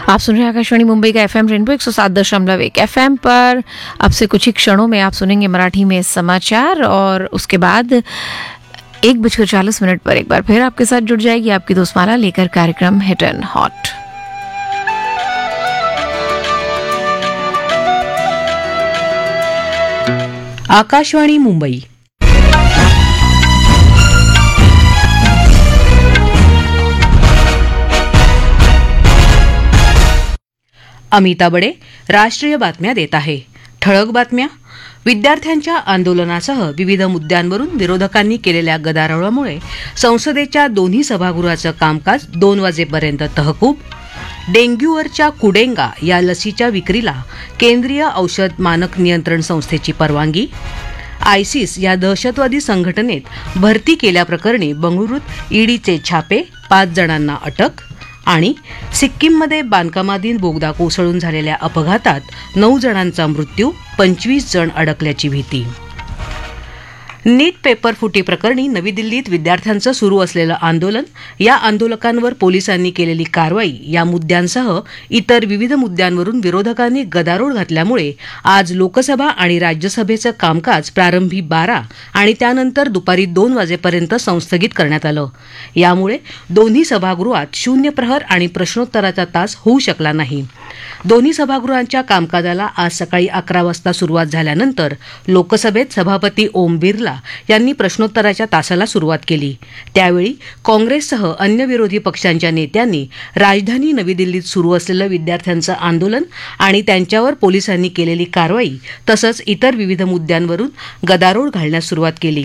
आप सुन रहे हैं आकाशवाणी मुंबई का FM रेनबो 107.1 FM पर। अब से कुछ ही क्षणों में आप सुनेंगे मराठी में समाचार और उसके बाद 1:40 पर एक बार फिर आपके साथ जुड़ जाएगी आपकी दोस्त माला लेकर कार्यक्रम hit end hot. Akashvani Mumbai. Amita बडे राष्ट्रीय बातम्या देत आहे। ठळक बातम्या। विद्यार्थ्यांच्या आंदोलनासह विविध मुद्द्यांवरून विरोधकांनी केलेल्या गदारोळामुळे संसदेच्या दोन्ही सभागृहाचं कामकाज 2 वाजेपर्यंत तहकूब। डेंग्यूवरच्या कुडेंगा या लसीच्या विक्रीला केंद्रीय औषध मानक नियंत्रण संस्थेची परवानगी। आयसिस या दहशतवादी संघटनेत भरती केल्याप्रकरणी बंगळुरूत ईडीचे छापे, 5 जणांना अटक। आणि सिक्कीममध्ये बांधकामाधीन बोगदा कोसळून झालेल्या अपघातात 9 जणांचा मृत्यू, 25 जण अडकल्याची भीती। नीट पेपर फुटी प्रकरणी नवी दिल्लीत विद्यार्थ्यांचं सुरू असलेलं आंदोलन, या आंदोलकांवर पोलिसांनी केलेली कारवाई या मुद्द्यांसह इतर विविध मुद्द्यांवरून विरोधकांनी गदारोळ घातल्यामुळे आज लोकसभा आणि राज्यसभेचं कामकाज प्रारंभी 12 आणि त्यानंतर दुपारी 2 वाजेपर्यंत संस्थगित करण्यात आलं। यामुळे दोन्ही सभागृहात शून्य प्रहर आणि प्रश्नोत्तराचा तास होऊ शकला नाही। दोन्ही सभागृहांच्या कामकाजाला आज सकाळी 11 वाजता सुरुवात झाल्यानंतर लोकसभेत सभापती ओम बिर्ला यांनी प्रश्नोत्तराच्या तासाला सुरुवात केली। त्यावेळी काँग्रेससह अन्य विरोधी पक्षांच्या नेत्यांनी राजधानी नवी दिल्लीत सुरू असलेलं विद्यार्थ्यांचं आंदोलन आणि त्यांच्यावर पोलिसांनी केलेली कारवाई तसंच इतर विविध मुद्द्यांवरून गदारोळ घालण्यास सुरुवात केली।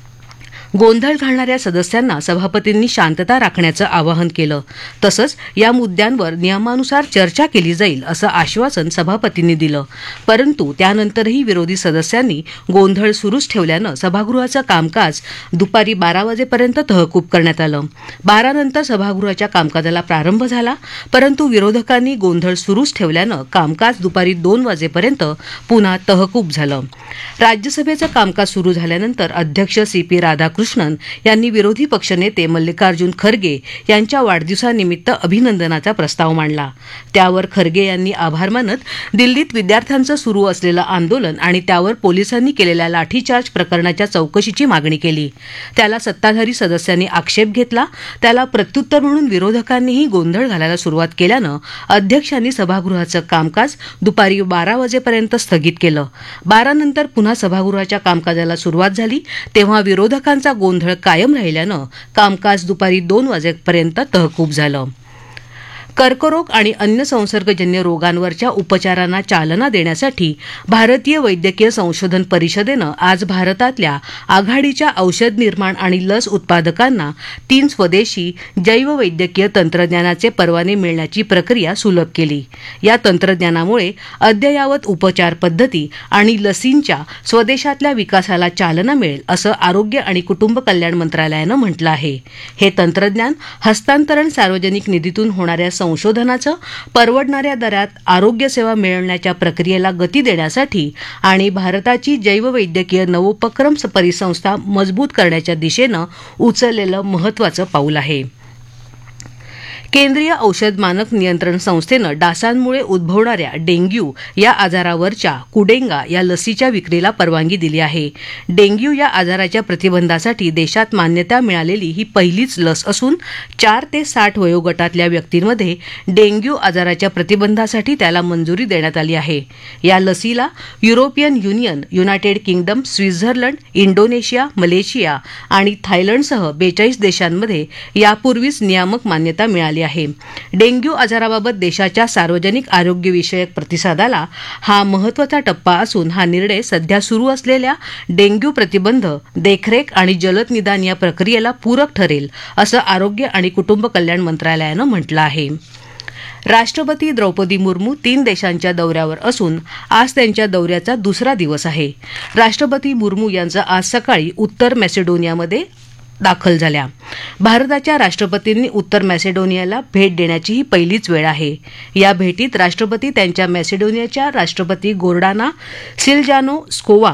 गोंधळ घालणाऱ्या सदस्यांना सभापतींनी शांतता राखण्याचं आवाहन केलं। तसंच या मुद्द्यांवर नियमानुसार चर्चा केली जाईल असं आश्वासन सभापतींनी दिलं। परंतु त्यानंतरही विरोधी सदस्यांनी गोंधळ सुरूच ठेवल्यानं सभागृहाचं कामकाज दुपारी 12 वाजेपर्यंत तहकूब करण्यात आलं। 12 नंतर सभागृहाच्या कामकाजाला प्रारंभ झाला, परंतु विरोधकांनी गोंधळ सुरूच ठेवल्यानं कामकाज दुपारी 2 वाजेपर्यंत पुन्हा तहकूब झालं। राज्यसभेचं कामकाज सुरू झाल्यानंतर अध्यक्ष CP राधाकृष्णन यांनी विरोधी पक्षनेते मल्लिकार्जुन खरगे यांच्या वाढदिवसानिमित्त अभिनंदनाचा प्रस्ताव मांडला। त्यावर खरगे यांनी आभार मानत दिल्लीत विद्यार्थ्यांचं सुरू असलेलं आंदोलन आणि त्यावर पोलिसांनी केलेल्या लाठीचार्ज प्रकरणाच्या चौकशीची मागणी केली। त्याला सत्ताधारी सदस्यांनी आक्षेप घेतला। त्याला प्रत्युत्तर म्हणून विरोधकांनीही गोंधळ घालायला सुरुवात केल्यानं अध्यक्षांनी सभागृहाचं कामकाज दुपारी 12 वाजेपर्यंत स्थगित केलं। 12 नंतर पुन्हा सभागृहाच्या कामकाजाला सुरुवात झाली, तेव्हा विरोधकांचा गोंधळ कायम राहिल्यानं कामकाज दुपारी 2 वाजेपर्यंत तहकूब झालं। कर्करोग आणि अन्य संसर्गजन्य रोगांवरच्या उपचारांना चालना देण्यासाठी भारतीय वैद्यकीय संशोधन परिषदेनं आज भारतातल्या आघाडीच्या औषध निर्माण आणि लस उत्पादकांना 3 स्वदेशी जैववैद्यकीय तंत्रज्ञानाचे परवाने मिळण्याची प्रक्रिया सुलभ केली। या तंत्रज्ञानामुळे अद्ययावत उपचार पद्धती आणि लसींच्या स्वदेशातल्या विकासाला चालना मिळेल असं आरोग्य आणि कुटुंब कल्याण मंत्रालयानं म्हटलं आहे। हे तंत्रज्ञान हस्तांतरण सार्वजनिक निधीतून होणाऱ्या संशोधनाचं परवडणाऱ्या दरात आरोग्य सेवा मिळवण्याच्या प्रक्रियेला गती देण्यासाठी आणि भारताची जैववैद्यकीय नवोपक्रम परिसंस्था मजबूत करण्याच्या दिशेनं उचललेलं महत्त्वाचं पाऊल आहे। केंद्रीय औषध मानक नियंत्रण संस्थेनं डासांमुळे उद्भवणाऱ्या डेंग्यू या आजारावरच्या कुडेंगा या लसीच्या विक्रीला परवानगी दिली आहे। डेंग्यू या आजाराच्या प्रतिबंधासाठी देशात मान्यता मिळालेली ही पहिलीच लस असून 4 ते 60 वयोगटातल्या व्यक्तींमध्ये डेंग्यू आजाराच्या प्रतिबंधासाठी त्याला मंजुरी देण्यात आली आहे। या लसीला European union, United kingdom, Switzerland, Indonesia, Malaysia आणि थायलंडसह 42 देशांमध्ये यापूर्वीच नियामक मान्यता मिळाली आहे। डेंग्यू आजाराबाबत देशाच्या सार्वजनिक आरोग्यविषयक प्रतिसादाला हा महत्त्वाचा टप्पा असून हा निर्णय सध्या सुरू असलेल्या डेंग्यू प्रतिबंध, देखरेख आणि जलद निदान या प्रक्रियेला पूरक ठरेल असं आरोग्य आणि कुटुंब कल्याण मंत्रालयानं म्हटलं आहे। राष्ट्रपती द्रौपदी मुर्मू 3 देशांच्या दौऱ्यावर असून आज त्यांच्या दौऱ्याचा दुसरा दिवस आहे। राष्ट्रपती मुर्मू यांचं आज सकाळी उत्तर मॅसेडोनियामध्ये दाखल झाल्या। भारताच्या राष्ट्रपतींनी उत्तर मॅसेडोनियाला भेट देण्याची ही पहिलीच वेळ आहे। या भेटीत राष्ट्रपती त्यांच्या मॅसेडोनियाच्या राष्ट्रपती गोर्डाना सिल्जानो स्कोवा